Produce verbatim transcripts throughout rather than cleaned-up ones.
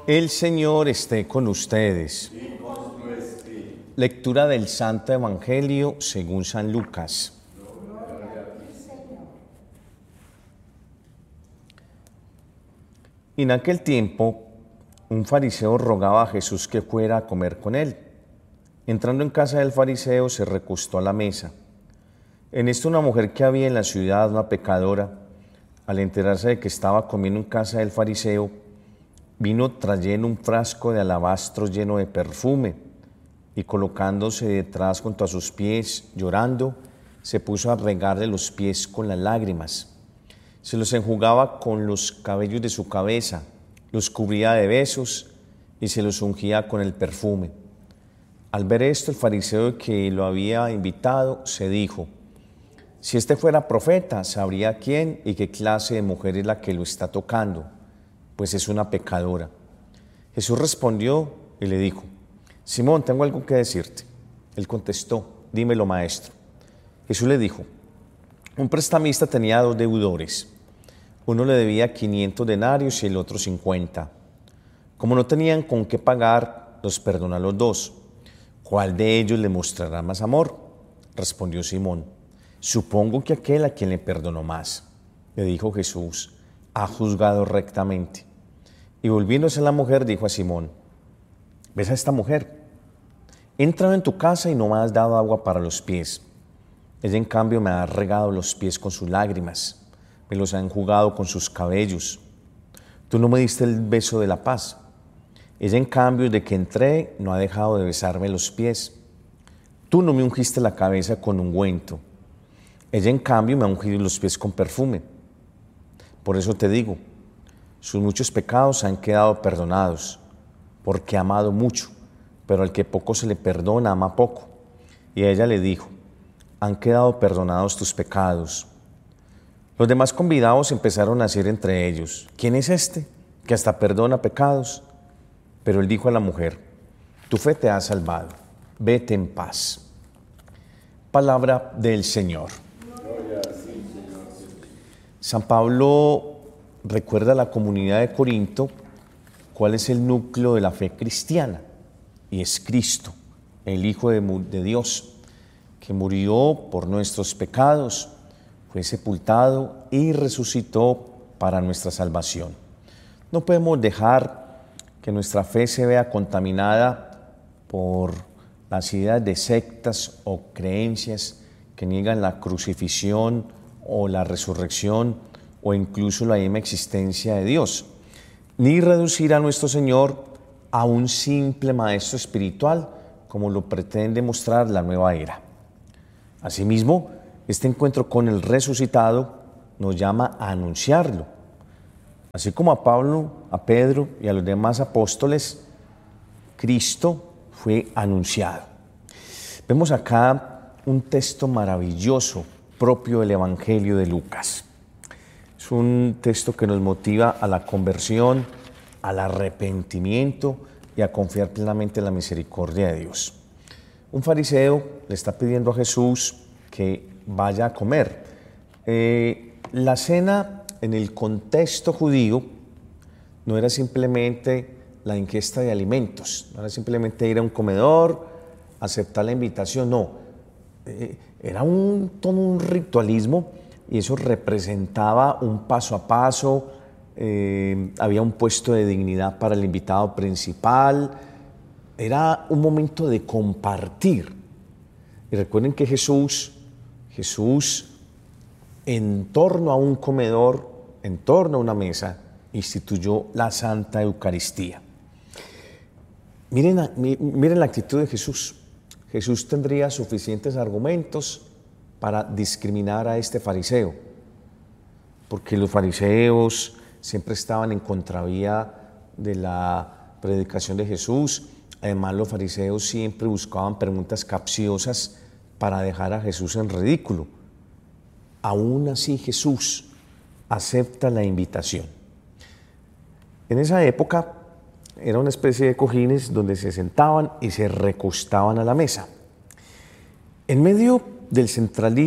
El Señor esté con ustedes. Lectura del Santo Evangelio según San Lucas. En aquel tiempo, un fariseo rogaba a Jesús que fuera a comer con él. Entrando en casa del fariseo, se recostó a la mesa. En esto, una mujer que había en la ciudad, una pecadora, al enterarse de que estaba comiendo en casa del fariseo, vino trayendo un frasco de alabastro lleno de perfume y colocándose detrás junto a sus pies, llorando, se puso a regarle los pies con las lágrimas. Se los enjugaba con los cabellos de su cabeza, los cubría de besos y se los ungía con el perfume. Al ver esto, el fariseo que lo había invitado se dijo: si este fuera profeta, sabría quién y qué clase de mujer es la que lo está tocando, pues es una pecadora. Jesús respondió y le dijo: Simón, tengo algo que decirte. Él contestó: dímelo, maestro. Jesús le dijo: un prestamista tenía dos deudores. Uno le debía quinientos denarios y el otro cincuenta. Como no tenían con qué pagar, los perdonó a los dos. ¿Cuál de ellos le mostrará más amor? Respondió Simón: supongo que aquel a quien le perdonó más. Le dijo Jesús: ha juzgado rectamente. Y volviéndose a la mujer, dijo a Simón: ¿ves a esta mujer? He entrado en tu casa y no me has dado agua para los pies. Ella, en cambio, me ha regado los pies con sus lágrimas, me los ha enjugado con sus cabellos. Tú no me diste el beso de la paz. Ella, en cambio, de que entré, no ha dejado de besarme los pies. Tú no me ungiste la cabeza con ungüento. Ella, en cambio, me ha ungido los pies con perfume. Por eso te digo, sus muchos pecados han quedado perdonados, porque ha amado mucho, pero al que poco se le perdona, ama poco. Y ella le dijo: han quedado perdonados tus pecados. Los demás convidados empezaron a decir entre ellos: ¿quién es este que hasta perdona pecados? Pero él dijo a la mujer: tu fe te ha salvado, vete en paz. Palabra del Señor. San Pablo recuerda a la comunidad de Corinto cuál es el núcleo de la fe cristiana, y es Cristo, el Hijo de, de Dios, que murió por nuestros pecados, fue sepultado y resucitó para nuestra salvación. No podemos dejar que nuestra fe se vea contaminada por las ideas de sectas o creencias que niegan la crucifixión o la resurrección o incluso la misma existencia de Dios, ni reducir a nuestro Señor a un simple maestro espiritual, como lo pretende mostrar la nueva era. Asimismo, este encuentro con el resucitado nos llama a anunciarlo. Así como a Pablo, a Pedro y a los demás apóstoles, Cristo fue anunciado. Vemos acá un texto maravilloso propio del Evangelio de Lucas. Es un texto que nos motiva a la conversión, al arrepentimiento y a confiar plenamente en la misericordia de Dios. Un fariseo le está pidiendo a Jesús que vaya a comer. Eh, la cena en el contexto judío no era simplemente la ingesta de alimentos, no era simplemente ir a un comedor, aceptar la invitación, no. Eh, era un, todo un ritualismo, y eso representaba un paso a paso. Eh, había un puesto de dignidad para el invitado principal. Era un momento de compartir. Y recuerden que Jesús, Jesús, en torno a un comedor, en torno a una mesa, instituyó la Santa Eucaristía. Miren, miren la actitud de Jesús. Jesús tendría suficientes argumentos para discriminar a este fariseo, porque los fariseos siempre estaban en contravía de la predicación de Jesús. Además, los fariseos siempre buscaban preguntas capciosas para dejar a Jesús en ridículo. Aún así, Jesús acepta la invitación. En esa época era una especie de cojines donde se sentaban y se recostaban a la mesa. En medio del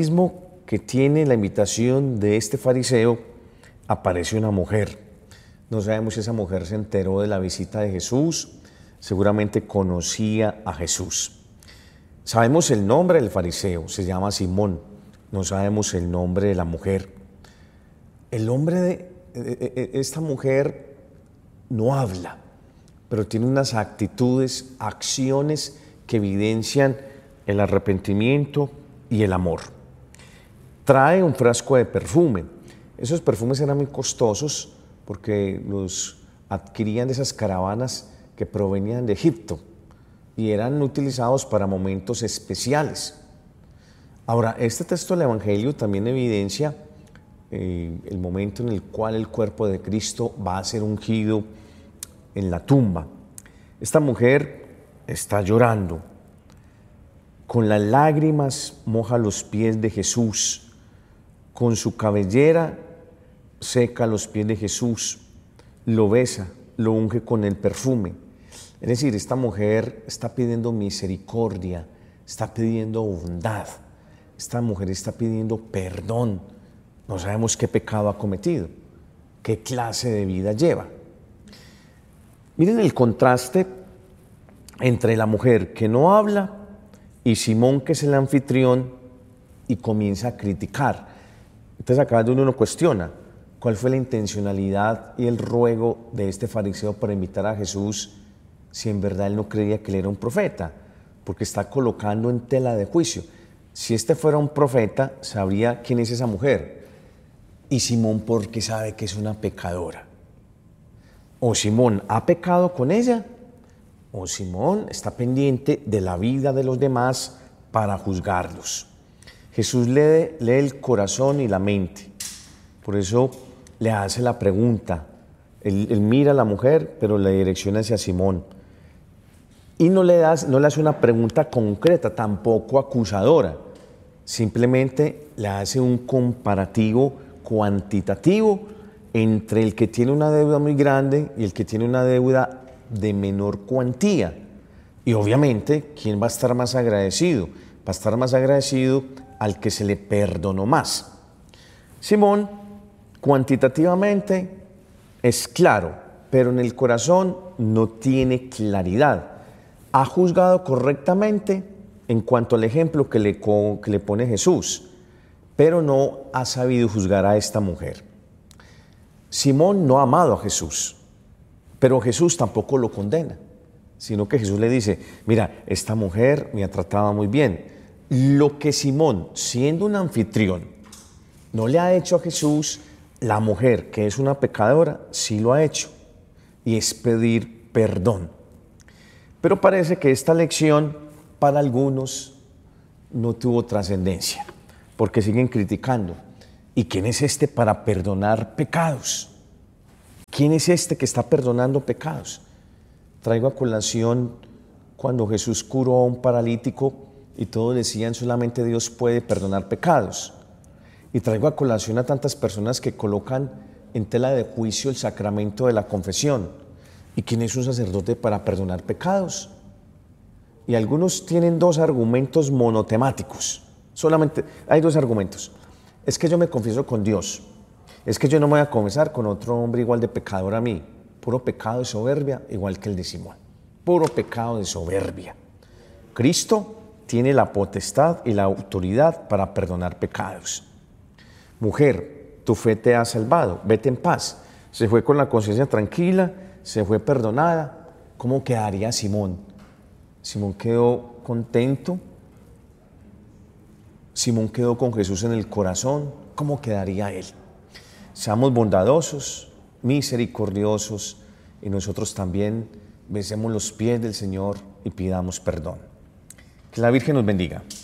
centralismo que tiene la invitación de este fariseo, aparece una mujer No sabemos si esa mujer se enteró de la visita de Jesús, seguramente conocía a Jesús. Sabemos el nombre del fariseo, se llama Simón, no sabemos el nombre de la mujer. El nombre de, de, de esta mujer no habla, pero tiene unas actitudes, acciones que evidencian el arrepentimiento y el amor. Trae un frasco de perfume. Esos perfumes eran muy costosos porque los adquirían de esas caravanas que provenían de Egipto y eran utilizados para momentos especiales. Ahora, este texto del Evangelio también evidencia eh, el momento en el cual el cuerpo de Cristo va a ser ungido en la tumba. Esta mujer está llorando. Con las lágrimas moja los pies de Jesús. Con su cabellera seca los pies de Jesús. Lo besa, lo unge con el perfume. Es decir, esta mujer está pidiendo misericordia, está pidiendo bondad. Esta mujer está pidiendo perdón. No sabemos qué pecado ha cometido, qué clase de vida lleva. Miren el contraste entre la mujer que no habla y Simón, que es el anfitrión, y comienza a criticar. Entonces acá donde uno cuestiona cuál fue la intencionalidad y el ruego de este fariseo para invitar a Jesús si en verdad él no creía que él era un profeta, porque está colocando en tela de juicio. Si este fuera un profeta, sabría quién es esa mujer. Y Simón, porque sabe que es una pecadora. O Simón ha pecado con ella, o Simón está pendiente de la vida de los demás para juzgarlos. Jesús lee, lee el corazón y la mente. Por eso le hace la pregunta. Él, él mira a la mujer, pero le direcciona hacia Simón. Y no le, das, no le hace una pregunta concreta, tampoco acusadora. Simplemente le hace un comparativo cuantitativo entre el que tiene una deuda muy grande y el que tiene una deuda de menor cuantía. Y obviamente, ¿quién va a estar más agradecido? Va a estar más agradecido al que se le perdonó más. Simón, cuantitativamente, es claro, pero en el corazón no tiene claridad. Ha juzgado correctamente en cuanto al ejemplo que le, que le pone Jesús, pero no ha sabido juzgar a esta mujer. Simón no ha amado a Jesús, pero Jesús tampoco lo condena, sino que Jesús le dice, mira, esta mujer me ha tratado muy bien. Lo que Simón, siendo un anfitrión, no le ha hecho a Jesús, la mujer, que es una pecadora, sí lo ha hecho, y es pedir perdón. Pero parece que esta lección para algunos no tuvo trascendencia, porque siguen criticando. ¿Y quién es este para perdonar pecados? ¿Quién es este que está perdonando pecados? Traigo a colación cuando Jesús curó a un paralítico y todos decían solamente Dios puede perdonar pecados. Y traigo a colación a tantas personas que colocan en tela de juicio el sacramento de la confesión. ¿Y quién es un sacerdote para perdonar pecados? Y algunos tienen dos argumentos monotemáticos. Solamente hay dos argumentos. Es que yo me confieso con Dios. Es que yo no me voy a confesar con otro hombre igual de pecador a mí. Puro pecado de soberbia, igual que el de Simón. Puro pecado de soberbia. Cristo tiene la potestad y la autoridad para perdonar pecados. Mujer, tu fe te ha salvado, vete en paz. Se fue con la conciencia tranquila, se fue perdonada. ¿Cómo quedaría Simón? Simón quedó contento. Simón quedó con Jesús en el corazón. ¿Cómo quedaría él? Seamos bondadosos, misericordiosos, y nosotros también besemos los pies del Señor y pidamos perdón. Que la Virgen nos bendiga.